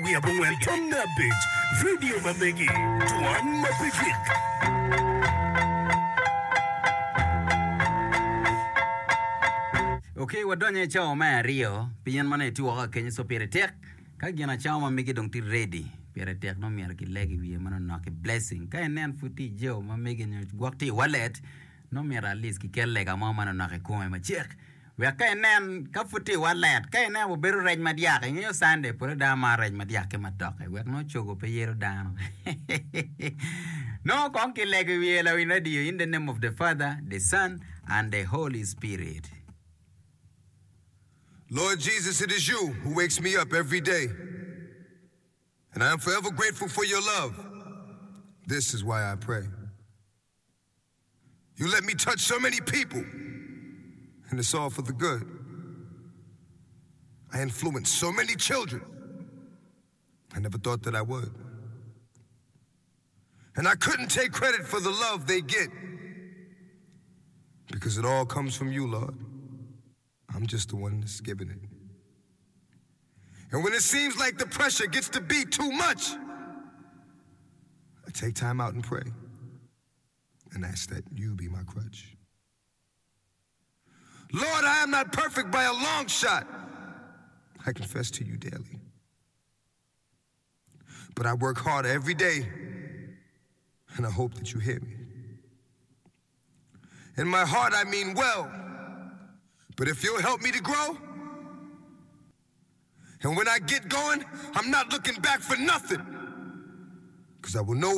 Abungwen Tomna Beach, Radio Mabegi, Tuan Mapigik. Okay, wadonye chao Rio, piyan mane tuwa Kenya so peretek, kagina chao mamigi dong ti ready. Peretek no miar ki legi wiye mano nake blessing. Kaya nen futi jo mamigi nyo gwakti wallet, no miar at least ki kelega mano nake kume machek. Wea kaya nen ka futi wallet, kaya nen waberu rej madiake, nyo Sunday pura dama rej madiake matoke. Wea no chogo pe yero dano. No konki legi wiye la winadio in the name of the Father, the Son, and the Holy Spirit. Lord Jesus, it is you who wakes me up every day. And I am forever grateful for your love. This is why I pray. You let me touch so many people, and it's all for the good. I influenced so many children. I never thought that I would. And I couldn't take credit for the love they get, because it all comes from you, Lord. I'm just the one that's giving it. And when it seems like the pressure gets to be too much, I take time out and pray and ask that you be my crutch. Lord, I am not perfect by a long shot. I confess to you daily. But I work hard every day, and I hope that you hear me. In my heart, I mean well. But if you'll help me to grow, and when I get going, I'm not looking back for nothing, because I will know